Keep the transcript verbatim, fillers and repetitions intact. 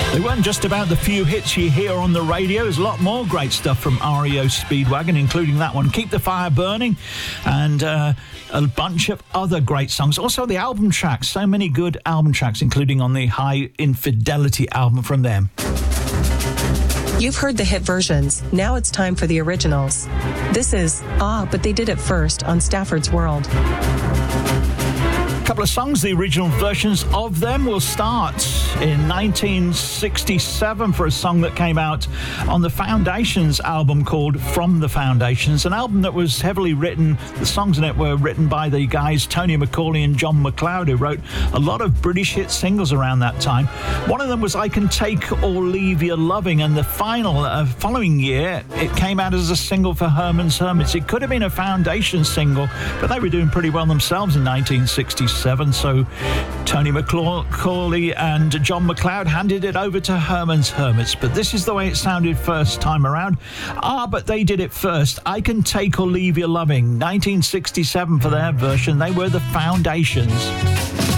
They weren't just about the few hits you hear on the radio. There's a lot more great stuff from R E O Speedwagon, including that one, Keep the Fire Burning, and uh, a bunch of other great songs. Also, the album tracks, so many good album tracks, including on the High Infidelity album from them. You've heard the hit versions. Now it's time for the originals. This is Ah, But They Did It First on Stafford's World. Couple of songs, the original versions of them. Will start in nineteen sixty-seven for a song that came out on the Foundations album called From the Foundations, an album that was heavily written. The songs in it were written by the guys Tony McAuley and John McLeod, who wrote a lot of British hit singles around that time. One of them was I Can Take or Leave Your Loving, and the final uh, following year it came out as a single for Herman's Hermits. It could have been a Foundations single, but they were doing pretty well themselves in nineteen sixty-seven. So Tony McAuley and John McLeod handed it over to Herman's Hermits. But this is the way it sounded first time around. Ah, But They Did It First. I Can Take or Leave Your Loving. nineteen sixty-seven for their version. They were the Foundations.